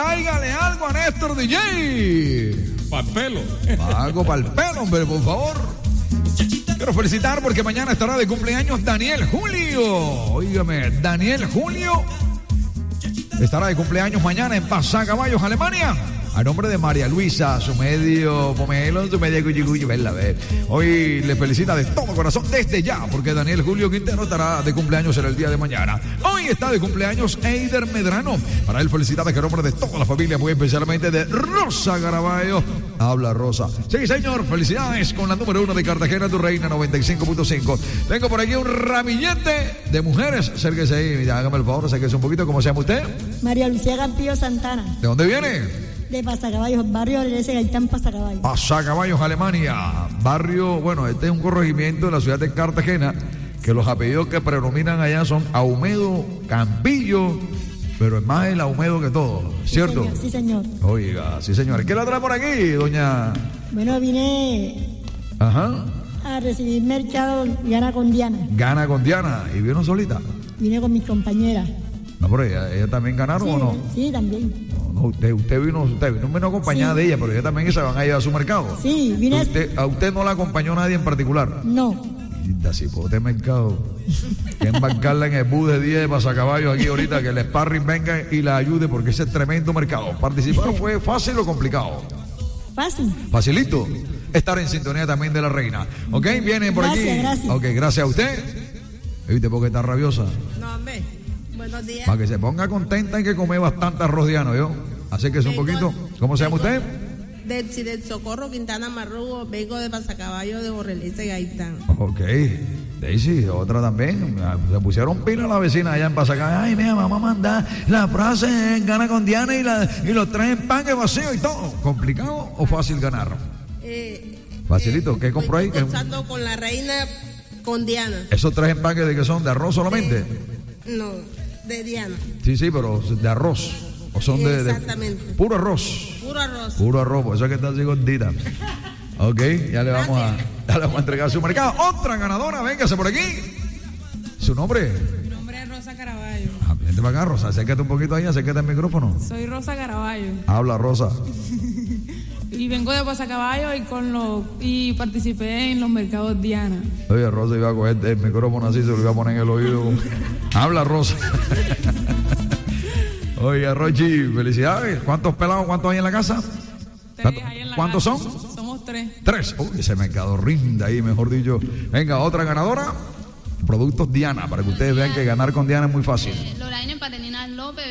tráigale algo a Néstor DJ. Pa'l pelo. Algo para el pelo, hombre, por favor. Quiero felicitar porque mañana estará de cumpleaños Daniel Julio. Óigame, Daniel Julio estará de cumpleaños mañana en Pasacaballos, Alemania. A nombre de María Luisa, su medio pomelo, su media cuchiguchi, verla, ver. Hoy le felicita de todo corazón desde ya, porque Daniel Julio Quintero estará de cumpleaños en el día de mañana. Hoy está de cumpleaños Eider Medrano. Para él felicidades que a nombre de toda la familia, muy especialmente de Rosa Caraballo. Habla Rosa. Sí, señor, felicidades con la número 1 de Cartagena, tu reina 95.5. Tengo por aquí un ramillete de mujeres. Acérquese ahí, hágame el favor, acérquese un poquito. ¿Cómo se llama usted? María Lucía Campillo Santana. ¿De dónde viene? De Pasacaballos, barrio de ese Gaitán, Pasacaballos. Pasacaballos, Alemania. Barrio, bueno, este es un corregimiento de la ciudad de Cartagena, que los apellidos que predominan allá son Ahumedo, Campillo, pero es más el Ahumedo que todo, ¿cierto? Sí, señor. Oiga, sí, señor. ¿Qué la trae por aquí, doña? Bueno, vine Ajá. a recibir mercado Gana con Diana. Gana con Diana. ¿Y vino solita? Vine con mis compañeras. No, pero ella también ganaron, Sí, ¿o no? sí, también. No, usted vino acompañada de ella, pero ella también se van a ir a su mercado. Sí, vine a usted no la acompañó nadie en particular. No. Si por este mercado, que embarcarla en el bus de 10 de Pasacaballos aquí ahorita, que el sparring venga y la ayude, porque ese es tremendo mercado. ¿Participar fue fácil o complicado? Fácil. Facilito. Estar en sintonía también de la reina. ¿Ok? Vienen por aquí. Gracias. Ok, gracias a usted. ¿Viste por qué está rabiosa? No, hombre. Buenos días. Para que se ponga contenta, hay que comer bastante arroz diano, ¿yo? Así que es un poquito. ¿Cómo se llama usted? Del Socorro Quintana Marrugo, vengo de Pasacaballo de Borrelice Gaitán. Ok. Daisy, otra también. Se pusieron pila a la vecina allá en Pasacaballo. Ay, mira, vamos a mandar la frase Gana con Diana y los traen pan vacío y todo. ¿Complicado o fácil ganar? Facilito. ¿Qué compró ahí? Estoy con la reina con Diana. ¿Esos 3 empaques de qué son? ¿De arroz solamente? No, de Diana. Sí, pero de arroz. ¿O son Exactamente. Puro arroz? Puro arroz. Puro arroz, por eso es que está así gordita. Ok, ya le vamos a entregar su mercado. Otra ganadora, véngase por aquí. ¿Su nombre? Mi nombre es Rosa Caraballo. Vente para acá, Rosa, acércate un poquito ahí, acércate al micrófono. Soy Rosa Caraballo. Habla, Rosa. Y vengo de Pasacaballo y participé en los mercados Diana. Oye, Rosa iba a coger el micrófono así, se lo iba a poner en el oído. Habla, Rosa. Oye, Rochi, felicidades. ¿Cuántos pelados, cuántos hay en la casa? 3 hay en la ¿Cuántos casa. son? Somos 3. 3. Uy, ese mercado rinda ahí, mejor dicho. Venga, otra ganadora. Productos Diana, para que ustedes vean que ganar con Diana es muy fácil. Loraine Pateninas López.